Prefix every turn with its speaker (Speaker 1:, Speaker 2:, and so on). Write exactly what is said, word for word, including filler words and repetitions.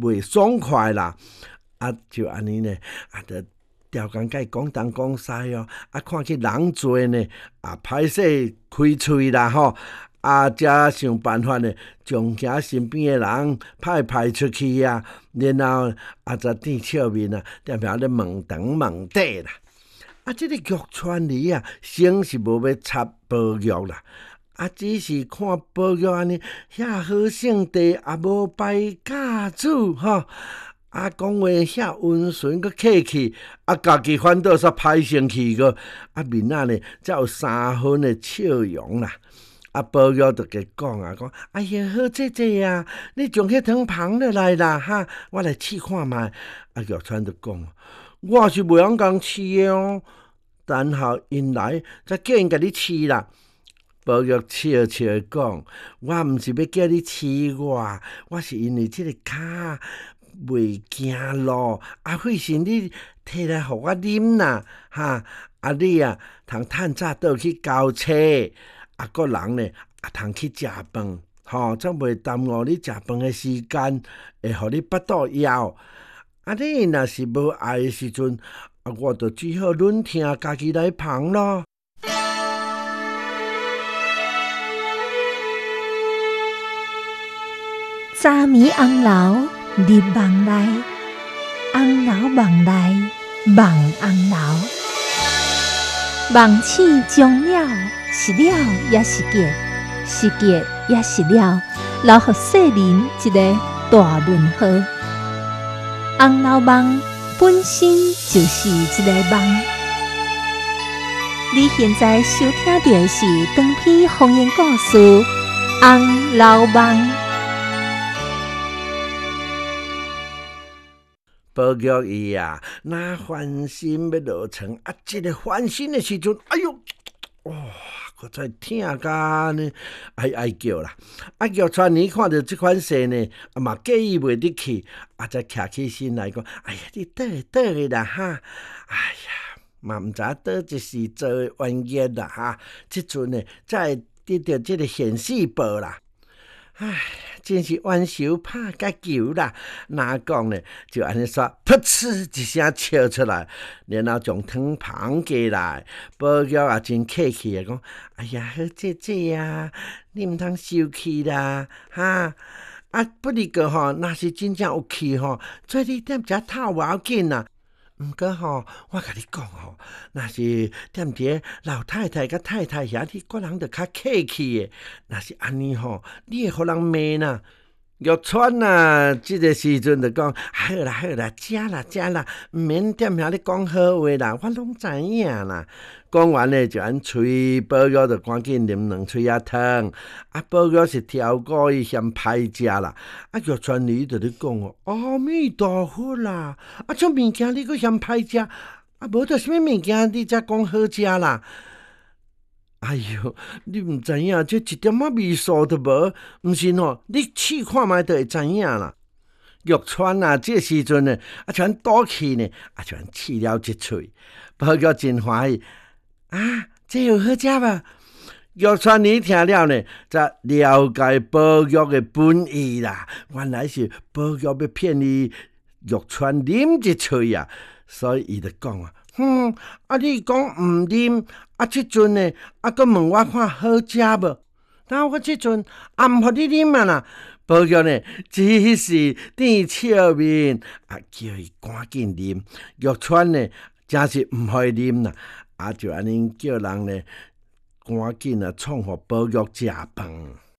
Speaker 1: 袂爽快啦。啊，就安尼呢，啊，就调工甲伊讲东讲西哦，啊，看去人多呢，啊，歹势开喙啦吼，啊，才想办法呢，将遐身边的人派派出去啊，然後啊，才甜笑面啊，踮遐咧問長問短啦。啊，即、這個玉川里啊，先是無要插保育啦。啊，只是看保育安尼遐好性地，也无摆架子吼。啊，讲话遐温顺佮客气，啊，家己反倒煞歹生气个，啊，面仔呢才有三分的笑容啦。啊，保育就佮讲啊，讲哎呀，好姐姐啊，你将迄汤捧落来啦哈，我来试看卖。啊，玉川就讲，我是袂晓讲试的哦，等候因来才叫因甲你试啦。保育笑笑的讲，我毋是要叫你试我，我是因为即个骹袂行路，啊，费事你摕来互我啉啦，哈，啊你啊，通趁早倒去交车，啊个人呢，啊通去食饭，吼，则袂耽误你食饭的时间，会互你腹肚枵。啊，你若是无爱的时阵，啊，我就只好忍听家己来捧咯。
Speaker 2: 早暝红楼入梦内，红楼梦内梦红楼。梦醒终了，是了也是结，是结也是了，留予世人一个大问号。红楼梦本身就是一个梦。你现在收听到的是长篇方言故事《红楼梦》。
Speaker 1: 保育伊啊，若翻身要落床，啊，即、這个翻身的时阵，哎呦，哇，搁再疼甲呢，哀哀叫啦！啊，玉川你看到即款势呢，啊嘛介意袂得去，啊，才徛起身来讲，哎呀，你倒倒的啦哈，哎呀，嘛毋知倒一时做的冤孽啦哈，即阵呢，才会得到即个现世报啦。唉，真是冤仇拍甲球啦！哪讲呢？就安尼煞，噗嗤一声笑出来，然后将汤捧过来。保育也真客气的讲：“哎呀，好姐姐啊，你毋通生气啦，哈！啊，不哩个吼，若是真正有气吼，做你踮遮透无要紧啦。毋过吼，我甲你讲吼，若是踮伫老太太甲太太遐，你个人着较客气的。若是安尼吼，你会互人骂呐。玉川啊，即个时阵就讲，好啦好啦，食啦食啦，毋免踮遐咧讲好话啦，我拢知影啦。讲完咧，就按催保育就赶紧啉两喙仔汤。啊，保育是挑过伊嫌歹食啦。啊，玉川你就咧讲哦，阿弥陀佛啦！啊，种物件你阁嫌歹食，啊，无着啥物物件你才讲好食啦？哎哟，你毋知影，这一点仔味素都无，毋是吼，你试看觅就会知影啦。玉川啊，这时阵呢，啊，全倒去呢，啊，全试了一喙，保育真欢喜。啊，这有好食无？玉川你听了呢，才了解保育的本意啦。原来是保育要骗伊玉川啉一喙啊，所以伊就讲啊，哼，啊你讲毋啉，啊即阵呢，啊搁问我看好食无？那我即阵也毋互你啉啊啦。保育呢，只是甜笑面，啊叫伊赶紧啉。玉川呢，真是毋互伊啉啦。啊，就安尼叫人呢，赶紧啊，创互保育食饭。